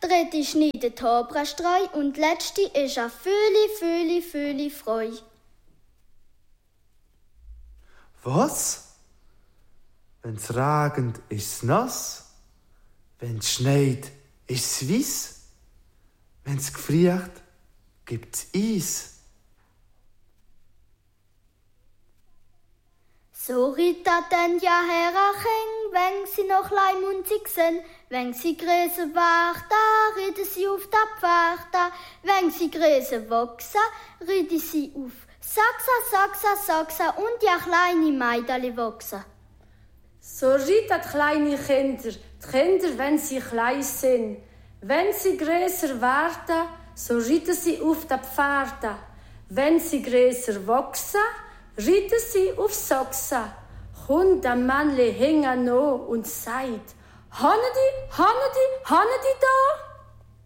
dritte schneidet Haberstreu und letzte ist a Fühli Freu. Was? Wenn's regnet, ist's nass. Wenn's schneit, ist's weiss. Wenn's gefriert, gibt's Eis. So ritta denn ja Herracheng, wenn sie noch leimunzig sind. Wenn sie Gräser warten, ritten sie auf der Pferde. Wenn sie Gräser wachsen, ritten sie auf Sachsa und ja kleine Meidali wachsen. So ritten kleine Kinder, die Kinder, wenn sie klein sind. Wenn sie Gräser warten, so ritten sie auf der Pferde. Wenn sie Gräser wachsen, ritten sie auf Sachsen. Kommt ein Mannli hinten an und sagt: Hanne die da?